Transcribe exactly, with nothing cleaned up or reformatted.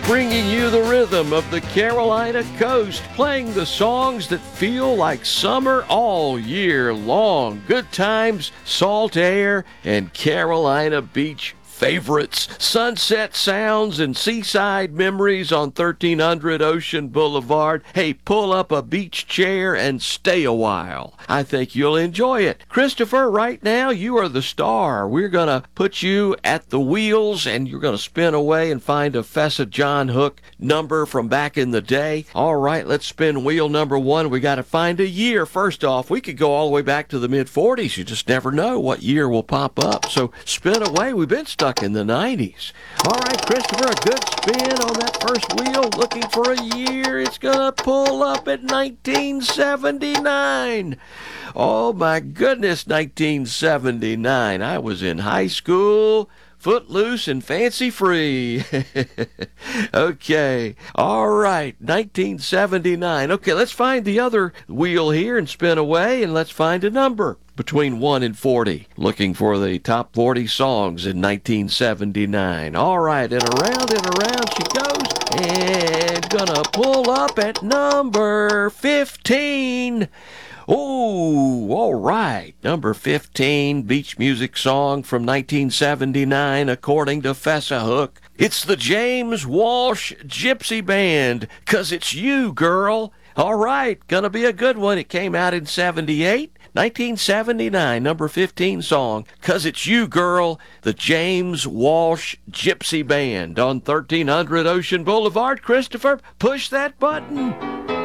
bringing you the rhythm of the Carolina coast, playing the songs that feel like summer all year long. Good times, salt air, and Carolina beach favorites, sunset sounds, and seaside memories on thirteen hundred Ocean Boulevard. Hey, pull up a beach chair and stay a while. I think you'll enjoy it. Christopher, right now, you are the star. We're going to put you at the wheels, and you're going to spin away and find a Fessa John Hook number from back in the day. All right, let's spin wheel number one. We got to find a year. First off, we could go all the way back to the mid forties. You just never know what year will pop up. So spin away. We've been stuck in the nineties. All right, Christopher, a good spin on that first wheel. Looking for a year. It's going to pull up at nineteen seventy-nine. Oh, my goodness, nineteen seventy-nine. I was in high school. Footloose and fancy free. Okay. All right. nineteen seventy-nine. Okay, let's find the other wheel here and spin away, and let's find a number between one and forty. Looking for the top forty songs in nineteen seventy-nine. All right. And around and around she goes. And gonna pull up at number fifteen. Oh, all right. Number fifteen, beach music song from nineteen seventy-nine, according to Fessa Hook. It's the James Walsh Gypsy Band, 'Cause It's You, Girl. All right, gonna be a good one. It came out in seventy-eight. nineteen seventy-nine, number fifteen song, 'Cause It's You, Girl, the James Walsh Gypsy Band on thirteen hundred Ocean Boulevard. Christopher, push that button.